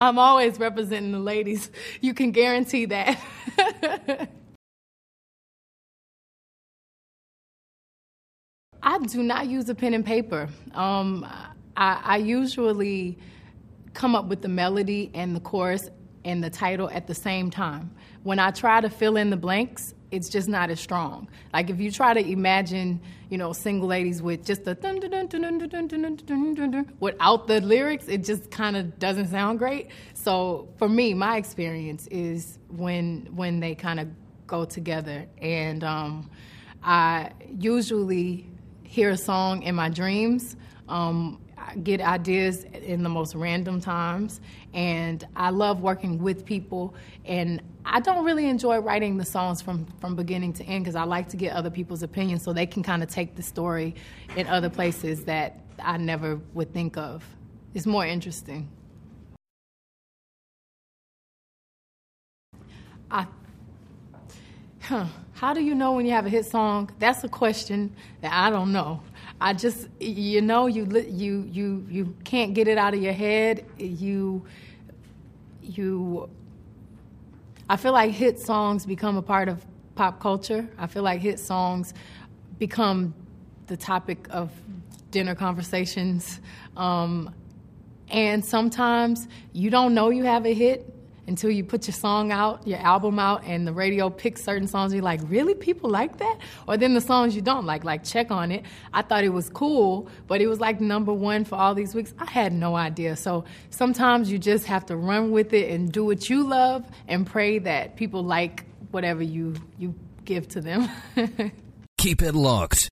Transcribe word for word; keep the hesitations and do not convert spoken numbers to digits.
I'm always representing the ladies. You can guarantee that. I do not use a pen and paper. Um, I, I usually come up with the melody and the chorus and the title at the same time. When I try to fill in the blanks, it's just not as strong. Like if you try to imagine, you know, single ladies with just the dun dun dun dun dun dun dun dun dun dun without the lyrics, it just kind of doesn't sound great. So for me, my experience is when when they kind of go together, and um, I usually hear a song in my dreams. Um, I get ideas in the most random times, and I love working with people, and I don't really enjoy writing the songs from, from beginning to end because I like to get other people's opinions so they can kind of take the story in other places that I never would think of. It's more interesting. I, huh, how do you know when you have a hit song? That's a question that I don't know. I just, you know, you you you you can't get it out of your head. You you. I feel like hit songs become a part of pop culture. I feel like hit songs become the topic of dinner conversations, um, and sometimes you don't know you have a hit until you put your song out, your album out, and the radio picks certain songs. You're like, really? People like that? Or then the songs you don't like, like Check on It. I thought it was cool, but it was like number one for all these weeks. I had no idea. So sometimes you just have to run with it and do what you love and pray that people like whatever you, you give to them. Keep it locked